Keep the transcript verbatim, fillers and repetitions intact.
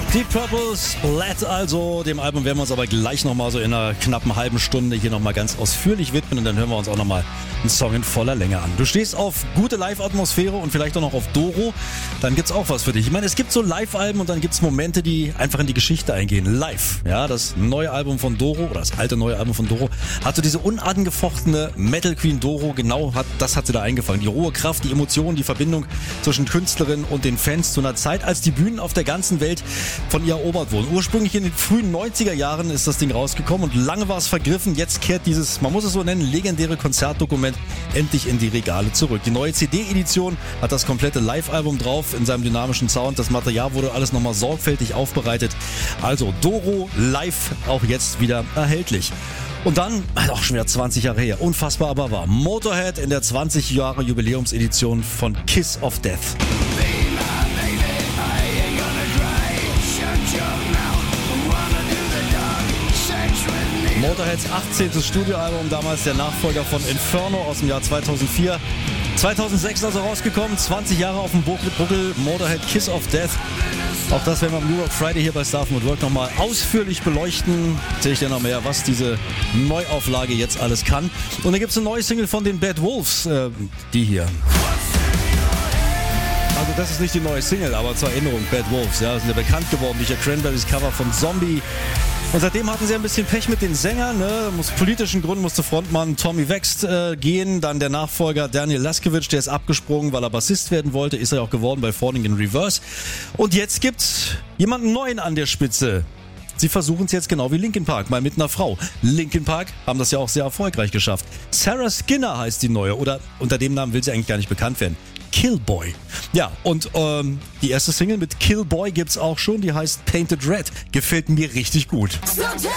Deep Purple Splat also, dem Album werden wir uns aber gleich nochmal so in einer knappen halben Stunde hier nochmal ganz ausführlich widmen und dann hören wir uns auch nochmal einen Song in voller Länge an. Du stehst auf gute Live-Atmosphäre und vielleicht auch noch auf Doro, dann gibt's auch was für dich. Ich meine, es gibt so Live-Alben und dann gibt's Momente, die einfach in die Geschichte eingehen. Live, ja, das neue Album von Doro oder das alte neue Album von Doro hatte diese unangefochtene Metal Queen Doro, genau hat, das hat sie da eingefangen. Die rohe Kraft, die Emotionen, die Verbindung zwischen Künstlerin und den Fans zu einer Zeit, als die Bühnen auf der ganzen Welt von ihr erobert wurden. Ursprünglich in den frühen neunziger Jahren ist das Ding rausgekommen und lange war es vergriffen. Jetzt kehrt dieses, man muss es so nennen, legendäre Konzertdokument endlich in die Regale zurück. Die neue C D-Edition hat das komplette Live-Album drauf in seinem dynamischen Sound. Das Material wurde alles nochmal sorgfältig aufbereitet. Also Doro live auch jetzt wieder erhältlich. Und dann, auch schon wieder zwanzig Jahre her, unfassbar aber wahr, Motorhead in der zwanzig Jahre Jubiläumsedition von Kiss of Death. Motorheads achtzehntes Studioalbum, damals der Nachfolger von Inferno aus dem Jahr zweitausendvier. zweitausendsechs also rausgekommen, zwanzig Jahre auf dem Buckel, Motorhead Kiss of Death. Auch das werden wir am New Rock Friday hier bei Starfm at Work nochmal ausführlich beleuchten. Erzähle ich dir noch mehr, was diese Neuauflage jetzt alles kann. Und da gibt es eine neue Single von den Bad Wolves, äh, die hier. Also das ist nicht die neue Single, aber zur Erinnerung, Bad Wolves, ja, sind ja bekannt geworden durch ihr Cranberries Cover von Zombie. Und seitdem hatten sie ein bisschen Pech mit den Sängern, ne? Aus politischen Gründen musste Frontmann Tommy Vext äh, gehen, dann der Nachfolger Daniel Laskewitsch, der ist abgesprungen, weil er Bassist werden wollte, ist er auch geworden bei Falling in Reverse. Und jetzt gibt's jemanden neuen an der Spitze. Sie versuchen es jetzt genau wie Linkin Park, mal mit einer Frau. Linkin Park haben das ja auch sehr erfolgreich geschafft. Sarah Skinner heißt die neue, oder unter dem Namen will sie eigentlich gar nicht bekannt werden. Killboy. Ja, und ähm, die erste Single mit Killboy gibt's auch schon, die heißt Painted Red. Gefällt mir richtig gut.